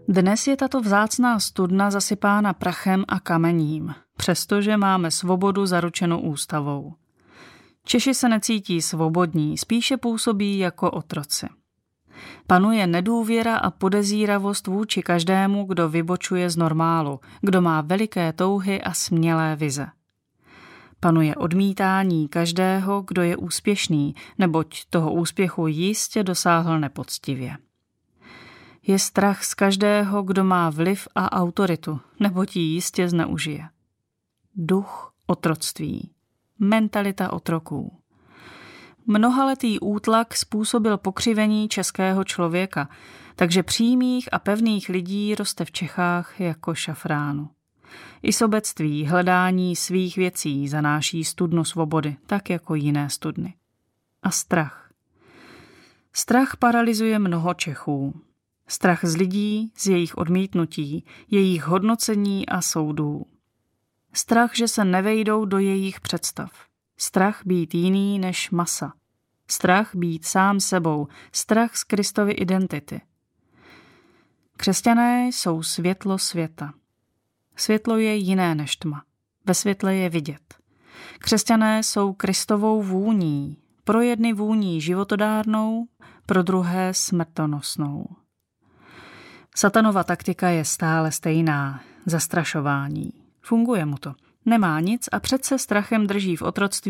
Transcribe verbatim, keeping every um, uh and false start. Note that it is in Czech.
Dnes je tato vzácná studna zasypána prachem a kamením, přestože máme svobodu zaručenou ústavou. Češi se necítí svobodní, spíše působí jako otroci. Panuje nedůvěra a podezíravost vůči každému, kdo vybočuje z normálu, kdo má veliké touhy a smělé vize. Panuje odmítání každého, kdo je úspěšný, neboť toho úspěchu jistě dosáhl nepoctivě. Je strach z každého, kdo má vliv a autoritu, neboť ji jistě zneužije. Duch otroctví. Mentalita otroků. Mnohaletý útlak způsobil pokřivení českého člověka, takže přímých a pevných lidí roste v Čechách jako šafránu. I sobectví, hledání svých věcí zanáší studnu svobody, tak jako jiné studny. A strach. Strach paralyzuje mnoho Čechů. Strach z lidí, z jejich odmítnutí, jejich hodnocení a soudů. Strach, že se nevejdou do jejich představ. Strach být jiný než masa. Strach být sám sebou. Strach z Kristovy identity. Křesťané jsou světlo světa. Světlo je jiné než tma. Ve světle je vidět. Křesťané jsou Kristovou vůní. Pro jedny vůní životodárnou, pro druhé smrtonosnou. Satanova taktika je stále stejná. Zastrašování. Funguje mu to. Nemá nic a přece strachem drží v otroctví